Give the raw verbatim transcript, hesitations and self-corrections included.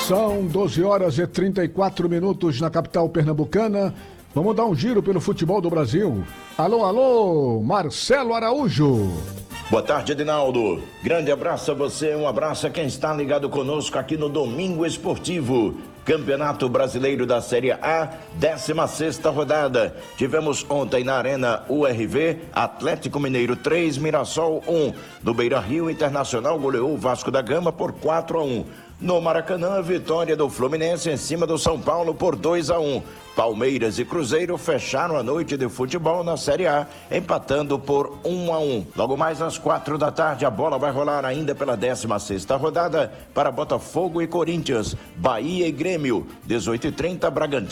São doze horas e trinta e quatro minutos na capital pernambucana. Vamos dar um giro pelo futebol do Brasil. Alô, alô, Marcelo Araújo. Boa tarde, Edinaldo. Grande abraço a você, um abraço a quem está ligado conosco aqui no Domingo Esportivo. Campeonato Brasileiro da Série A, décima sexta rodada. Tivemos ontem na Arena U R V, Atlético Mineiro três, Mirassol um. No Beira-Rio, Internacional goleou o Vasco da Gama por quatro a um. No Maracanã, vitória do Fluminense em cima do São Paulo por dois a um. Palmeiras e Cruzeiro fecharam a noite de futebol na Série A, empatando por um a um. Logo mais às quatro da tarde, a bola vai rolar ainda pela décima sexta rodada para Botafogo e Corinthians, Bahia e Grêmio, dezoito e trinta, Bragantino